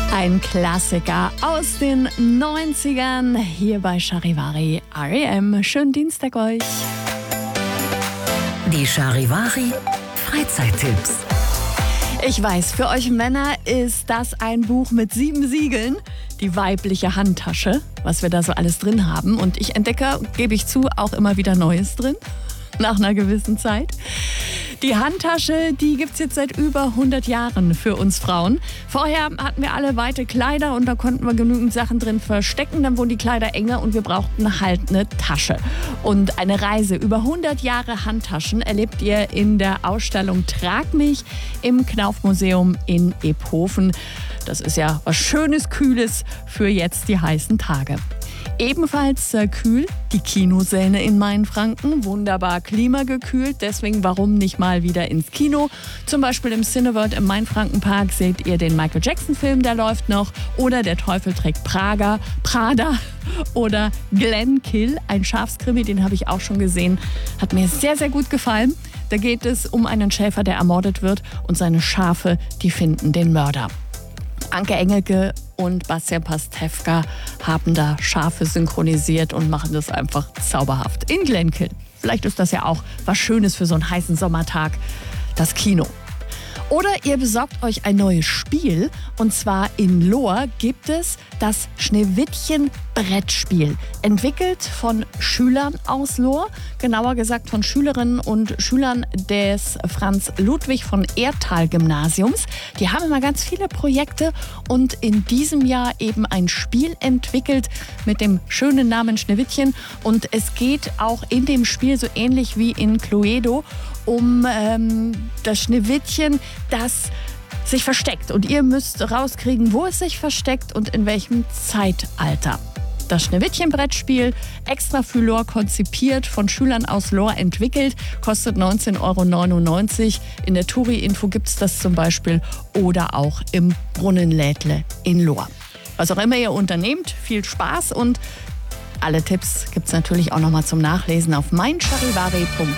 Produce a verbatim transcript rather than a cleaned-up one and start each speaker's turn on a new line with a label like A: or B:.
A: Ein Klassiker aus den neunzigern hier bei Charivari R E M. Schönen Dienstag euch.
B: Die Charivari Freizeittipps.
A: Ich weiß, für euch Männer ist das ein Buch mit sieben Siegeln. Die weibliche Handtasche, was wir da so alles drin haben. Und ich entdecke, gebe ich zu, auch immer wieder Neues drin. Nach einer gewissen Zeit. Die Handtasche, die gibt es jetzt seit über hundert Jahren für uns Frauen. Vorher hatten wir alle weite Kleider und da konnten wir genügend Sachen drin verstecken. Dann wurden die Kleider enger und wir brauchten halt eine Tasche. Und eine Reise über hundert Jahre Handtaschen erlebt ihr in der Ausstellung Trag mich im Knauf-Museum in Ephofen. Das ist ja was Schönes, Kühles für jetzt die heißen Tage. Ebenfalls äh, kühl die Kinosäle in Mainfranken, wunderbar klimagekühlt, deswegen warum nicht mal wieder ins Kino. Zum Beispiel im Cineworld im Mainfrankenpark seht ihr den Michael Jackson Film, der läuft noch, oder Der Teufel trägt Prager, Prada oder Glenn Kill, ein Schafskrimi, den habe ich auch schon gesehen, hat mir sehr, sehr gut gefallen. Da geht es um einen Schäfer, der ermordet wird und seine Schafe, die finden den Mörder. Anke Engelke und Bastian Pastewka haben da Schafe synchronisiert und machen das einfach zauberhaft. In Glenkill. Vielleicht ist das ja auch was Schönes für so einen heißen Sommertag, das Kino. Oder ihr besorgt euch ein neues Spiel. Und zwar in Lohr gibt es das Schneewittchen-Brettspiel. Entwickelt von Schülern aus Lohr. Genauer gesagt von Schülerinnen und Schülern des Franz-Ludwig von Erthal-Gymnasiums. Die haben immer ganz viele Projekte und in diesem Jahr eben ein Spiel entwickelt mit dem schönen Namen Schneewittchen. Und es geht auch in dem Spiel so ähnlich wie in Cluedo um ähm, das Schneewittchen, das sich versteckt. Und ihr müsst rauskriegen, wo es sich versteckt und in welchem Zeitalter. Das Schneewittchen-Brettspiel, extra für Lohr konzipiert, von Schülern aus Lohr entwickelt, kostet neunzehn Euro neunundneunzig. In der Touri-Info gibt es das zum Beispiel oder auch im Brunnenlädle in Lohr. Was auch immer ihr unternehmt, viel Spaß und alle Tipps gibt es natürlich auch nochmal zum Nachlesen auf mein charivari punkt